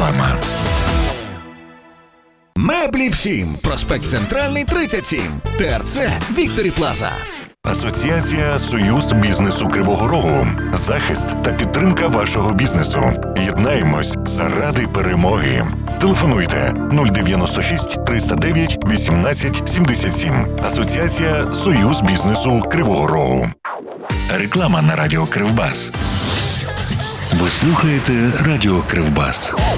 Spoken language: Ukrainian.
Реклама. Меблі всім. Проспект Центральний, 37. ТРЦ Вікторі Плаза. Асоціація «Союз бізнесу Кривого Рогу». Захист та підтримка вашого бізнесу. Єднаємось заради перемоги. Телефонуйте 096 309 18 77. Асоціація «Союз бізнесу Кривого Рогу». Реклама на радіо Кривбас. Ви слухаєте радіо Кривбас.